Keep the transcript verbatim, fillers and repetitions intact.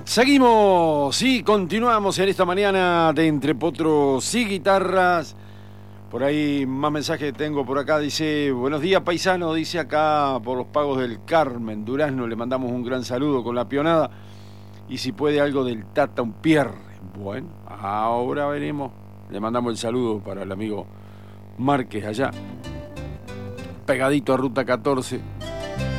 Seguimos, sí, continuamos en esta mañana de Entre Potros y Guitarras. Por ahí más mensajes tengo por acá, dice, buenos días paisano, dice acá por los pagos del Carmen, Durazno, le mandamos un gran saludo con la pionada. Y si puede algo del Tata Umpierre. Bueno, ahora veremos. Le mandamos el saludo para el amigo Márquez allá, pegadito a Ruta catorce.